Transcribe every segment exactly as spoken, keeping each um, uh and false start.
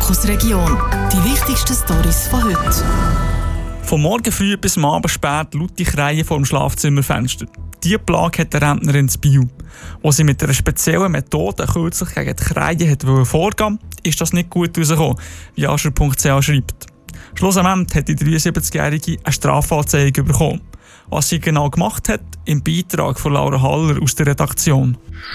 Fokus-Region. Die wichtigsten Storys von heute. Von morgen früh bis am Abend spät laute Kreien vor dem Schlafzimmerfenster. Diese Plage hat der Rentnerin in Biel. Als sie mit einer speziellen Methode kürzlich gegen die Kreien vorgehen wollte, ist das nicht gut herausgekommen, wie Ascher punkt c h schreibt. Schlussendlich hat die dreiundsiebzigjährige eine Strafanzeige bekommen. Was sie genau gemacht hat, im Beitrag von Laura Haller aus der Redaktion.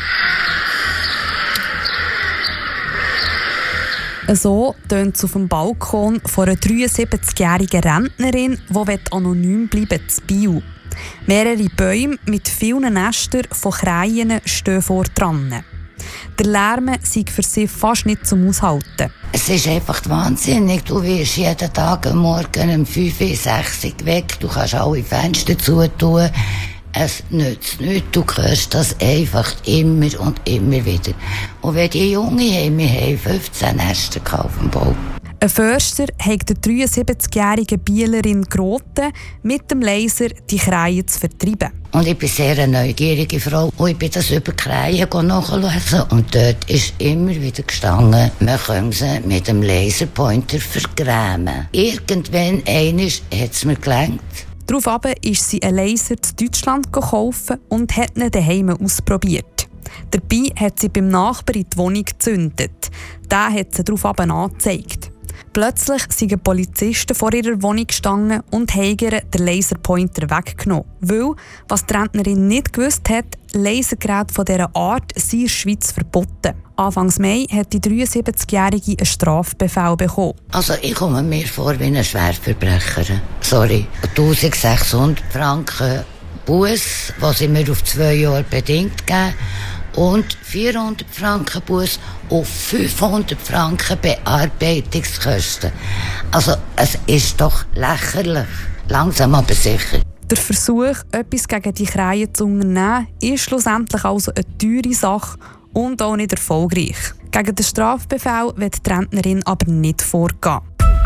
So tönt es auf dem Balkon von einer dreiundsiebzigjährigen Rentnerin, die anonym bleiben zu Biel. Mehrere Bäume mit vielen Nestern von Kreien stehen vor dran. Der Lärm sei für sie fast nicht zum Aushalten. Es ist einfach wahnsinnig. Du wirst jeden Tag am Morgen um fünf, sechs Uhr weg. Du kannst alle Fenster zutun. Es nützt nichts. Du hörst das einfach immer und immer wieder. Und wenn die Jungen haben, wir haben fünfzehn Nester auf dem Bau. Ein Förster hat der dreiundsiebzigjährigen Bielerin geraten, mit dem Laser die Kreien zu vertreiben. Und ich bin sehr eine neugierige Frau. Und ich bin das über die Kreien nachlesen. Und dort ist immer wieder gestanden, man kann sie mit dem Laserpointer vergrämen. Irgendwann einmal hat es mir gelangt. Daraufhin ist sie einen Laser zu Deutschland gekauft und hat ihn daheim ausprobiert. Dabei hat sie beim Nachbarn in die Wohnung gezündet. Der hat sie daraufhin angezeigt. Plötzlich sind Polizisten vor ihrer Wohnung gestanden und haben ihr den Laserpointer weggenommen. Weil, was die Rentnerin nicht gewusst hat, Lasergeräte von dieser Art sind in der Schweiz verboten. Anfang Mai hat die dreiundsiebzigjährige einen Strafbefehl bekommen. Also ich komme mir vor wie ein Schwerverbrecher. Sorry. eintausendsechshundert Franken Buß, was sie mir auf zwei Jahre bedingt geben. Und vierhundert Franken Buß und fünfhundert Franken Bearbeitungskosten. Also es ist doch lächerlich. Langsam aber sicher. Der Versuch, etwas gegen die Kreien zu unternehmen, ist schlussendlich also eine teure Sache und auch nicht erfolgreich. Gegen den Strafbefehl wird die Rentnerin aber nicht vorgehen.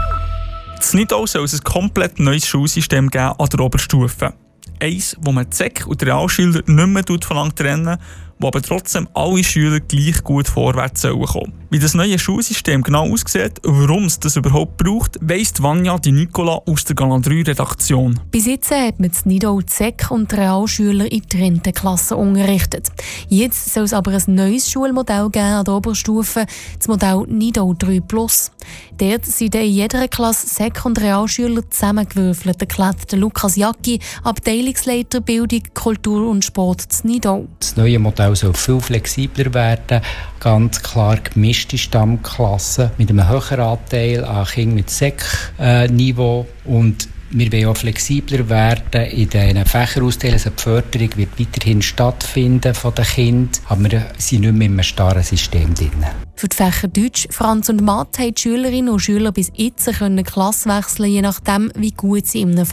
In Nidau soll es ein komplett neues Schulsystem geben an der Oberstufe. Eins, wo man die Sek- und die Realschüler nicht mehr voneinander trennen, wo aber trotzdem alle Schüler gleich gut vorwärts kommen sollen. Wie das neue Schulsystem genau aussieht und warum es das überhaupt braucht, weiss Vanja Di Nicola aus der Galant drei Redaktion. Bis jetzt hat man in Nidau die Sek- und die Realschüler in getrennten Klassen unterrichtet. Jetzt soll es aber ein neues Schulmodell geben an der Oberstufe, das Modell Nidau drei plus. Dort sind in jeder Klasse Sek- und Realschüler zusammengewürfelt, erklärt Lukas Jacki, Abteilungsleiter Bildung, Kultur und Sport zu Nidau. Das neue Modell soll viel flexibler werden, ganz klar gemischte Stammklassen mit einem höheren Anteil an Kindern mit Sek-Niveau und wir wollen auch flexibler werden in den Fächerausteilen. Also die Förderung wird weiterhin stattfinden von den Kindern, aber wir sind nicht mehr in einem starren System drin. Für die Fächer Deutsch, Franz und Mathe haben die Schülerinnen und Schüler bis jetzt können Klasse wechseln, je nachdem, wie gut sie im